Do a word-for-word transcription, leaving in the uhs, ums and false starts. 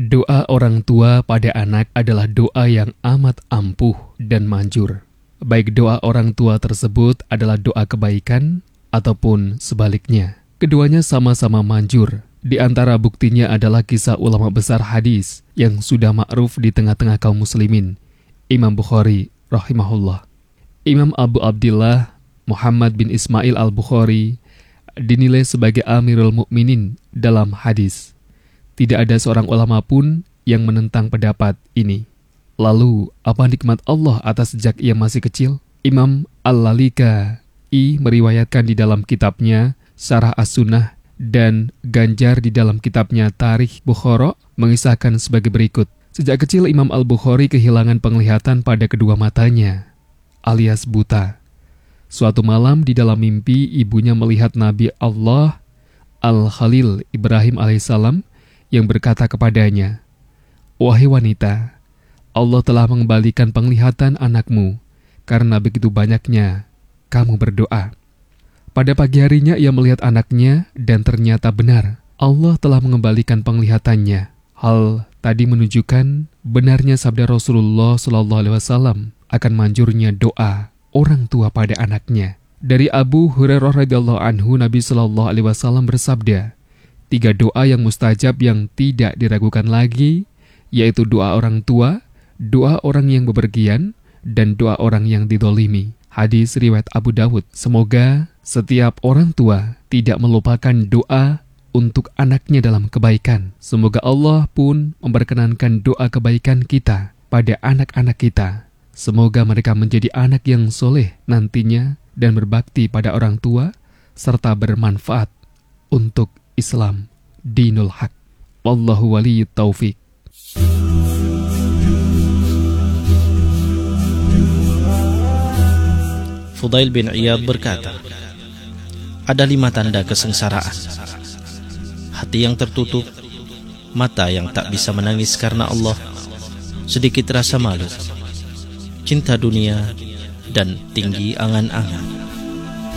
Doa orang tua pada anak adalah doa yang amat ampuh dan manjur. Baik doa orang tua tersebut adalah doa kebaikan ataupun sebaliknya. Keduanya sama-sama manjur. Di antara buktinya adalah kisah ulama besar hadis yang sudah ma'ruf di tengah-tengah kaum muslimin, Imam Bukhari rahimahullah. Imam Abu Abdillah Muhammad bin Ismail al-Bukhari dinilai sebagai Amirul Mukminin dalam hadis. Tidak ada seorang ulama pun yang menentang pendapat ini. Lalu, apa nikmat Allah atas sejak ia masih kecil? Imam Al-Lalika'i meriwayatkan di dalam kitabnya Syarah As-Sunnah dan Ganjar di dalam kitabnya Tarikh Bukhara mengisahkan sebagai berikut. Sejak kecil Imam Al-Bukhari kehilangan penglihatan pada kedua matanya, alias buta. Suatu malam di dalam mimpi ibunya melihat Nabi Allah Al-Khalil Ibrahim alaihissalam yang berkata kepadanya, "Wahai wanita, Allah telah mengembalikan penglihatan anakmu karena begitu banyaknya kamu berdoa." Pada pagi harinya ia melihat anaknya dan ternyata benar, Allah telah mengembalikan penglihatannya. Hal tadi menunjukkan benarnya sabda Rasulullah shallallahu alaihi wasallam akan manjurnya doa orang tua pada anaknya. Dari Abu Hurairah radhiyallahu anhu, Nabi shallallahu alaihi wasallam bersabda, tiga doa yang mustajab yang tidak diragukan lagi, yaitu doa orang tua, doa orang yang bepergian, dan doa orang yang didolimi. Hadis riwayat Abu Dawud. Semoga setiap orang tua tidak melupakan doa untuk anaknya dalam kebaikan. Semoga Allah pun memperkenankan doa kebaikan kita pada anak-anak kita. Semoga mereka menjadi anak yang soleh nantinya dan berbakti pada orang tua, serta bermanfaat untuk Islam, dinul haq. Wallahu waliyyut taufiq. Fudail bin Iyad berkata, ada lima tanda kesengsaraan: hati yang tertutup, mata yang tak bisa menangis karena Allah, sedikit rasa malu, cinta dunia, dan tinggi angan-angan.